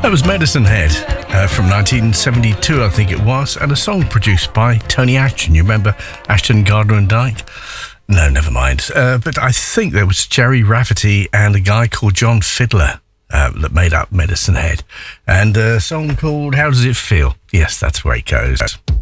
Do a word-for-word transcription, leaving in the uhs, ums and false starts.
That was Medicine Head uh, from nineteen seventy-two, I think it was, and a song produced by Tony Ashton. You remember Ashton, Gardner and Dyke? No, never mind. Uh, but I think there was Jerry Rafferty and a guy called John Fiddler uh, that made up Medicine Head. And a song called How Does It Feel? Yes, that's where it goes.